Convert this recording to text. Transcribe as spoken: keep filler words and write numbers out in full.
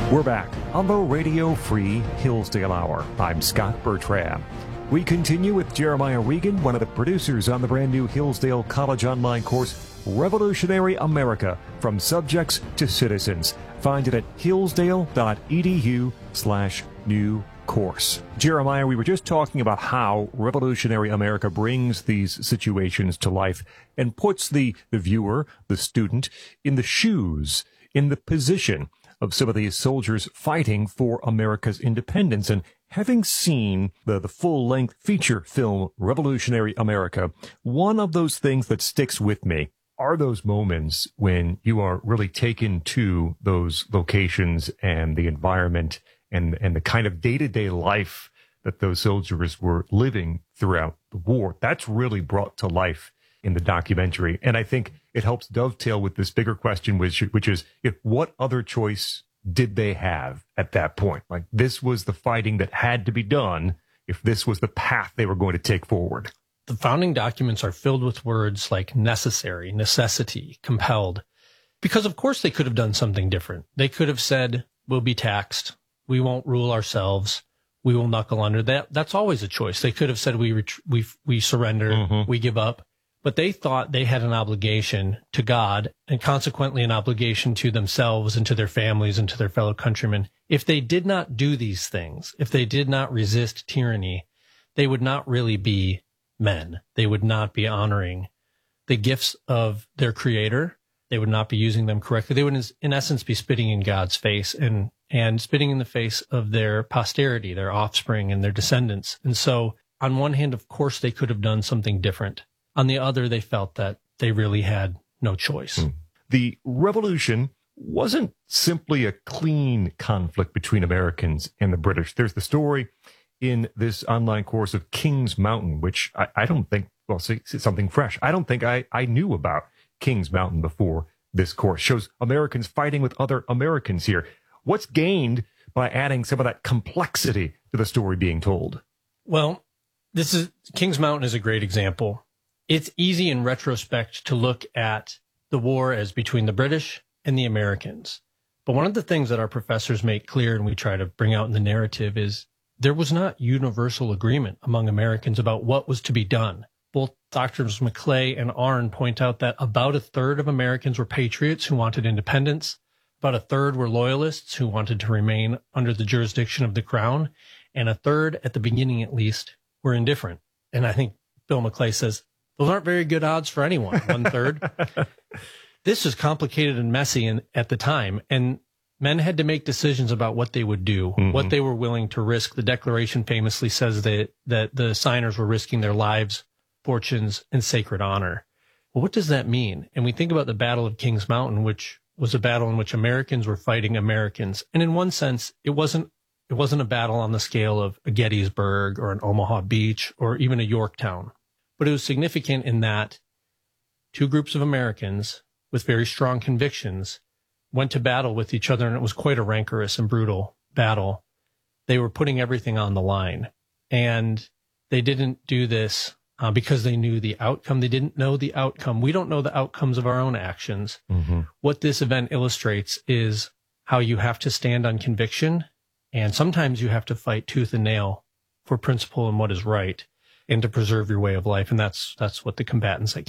We're back on the Radio Free Hillsdale Hour. I'm Scott Bertram. We continue with Jeremiah Regan, one of the producers on the brand new Hillsdale College online course, Revolutionary America, From Subjects to Citizens. Find it at hillsdale.edu slash new course. Jeremiah, we were just talking about how Revolutionary America brings these situations to life and puts the, the viewer, the student, in the shoes, in the position of some of these soldiers fighting for America's independence. And having seen the, the full-length feature film, Revolutionary America, one of those things that sticks with me are those moments when you are really taken to those locations and the environment and, and the kind of day-to-day life that those soldiers were living throughout the war. That's really brought to life in the documentary. And I think it helps dovetail with this bigger question, which, which is, if, what other choice did they have at that point? Like, this was the fighting that had to be done if this was the path they were going to take forward. The founding documents are filled with words like necessary, necessity, compelled, because of course they could have done something different. They could have said, we'll be taxed. We won't rule ourselves. We will knuckle under. That. That's always a choice. They could have said, we, ret- we, we surrender, mm-hmm. we give up. But they thought they had an obligation to God and consequently an obligation to themselves and to their families and to their fellow countrymen. If they did not do these things, if they did not resist tyranny, they would not really be men. They would not be honoring the gifts of their creator. They would not be using them correctly. They would, in essence, be spitting in God's face and, and spitting in the face of their posterity, their offspring and their descendants. And so on one hand, of course, they could have done something different. On the other, they felt that they really had no choice. Mm. The revolution wasn't simply a clean conflict between Americans and the British. There's the story in this online course of Kings Mountain, which I, I don't think, well, see, something fresh. I don't think I, I knew about Kings Mountain before this course. Shows Americans fighting with other Americans here. What's gained by adding some of that complexity to the story being told? Well, this is Kings Mountain is a great example. It's easy in retrospect to look at the war as between the British and the Americans. But one of the things that our professors make clear and we try to bring out in the narrative is there was not universal agreement among Americans about what was to be done. Both Doctors Maclay and Arnn point out that about a third of Americans were patriots who wanted independence. About a third were loyalists who wanted to remain under the jurisdiction of the crown. And a third, at the beginning at least, were indifferent. And I think Bill Maclay says, those aren't very good odds for anyone, one third. This is complicated and messy in, at the time, and men had to make decisions about what they would do, mm-hmm. what they were willing to risk. The Declaration famously says that, that the signers were risking their lives, fortunes, and sacred honor. Well, what does that mean? And we think about the Battle of Kings Mountain, which was a battle in which Americans were fighting Americans. And in one sense, it wasn't it wasn't a battle on the scale of a Gettysburg or an Omaha Beach or even a Yorktown. But it was significant in that two groups of Americans with very strong convictions went to battle with each other, and it was quite a rancorous and brutal battle. They were putting everything on the line, and they didn't do this uh, because they knew the outcome. They didn't know the outcome. We don't know the outcomes of our own actions. Mm-hmm. What this event illustrates is how you have to stand on conviction, and sometimes you have to fight tooth and nail for principle and what is right, and to preserve your way of life. And that's that's what the combatants at